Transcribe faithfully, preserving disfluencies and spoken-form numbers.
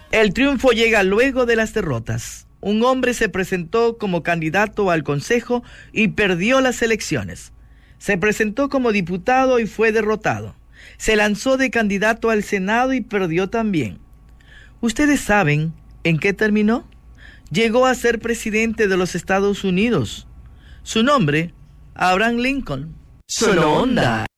El triunfo llega luego de las derrotas. Un hombre se presentó como candidato al Consejo y perdió las elecciones. Se presentó como diputado y fue derrotado. Se lanzó de candidato al Senado y perdió también. ¿Ustedes saben en qué terminó? Llegó a ser presidente de los Estados Unidos. Su nombre, Abraham Lincoln. Solo Onda.